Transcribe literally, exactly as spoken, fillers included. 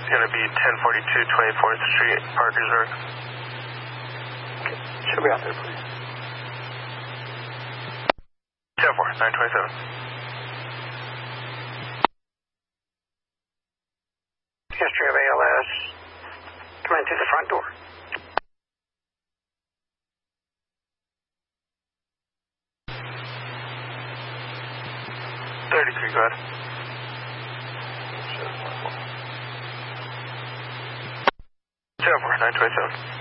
It's going to be ten forty-two twenty-fourth Street, Parkersburg. Okay. Show me out there, please. ten four, nine twenty-seven. History of A L S. Come in through the front door. thirty-three, go ahead. ten four, nine twenty-seven.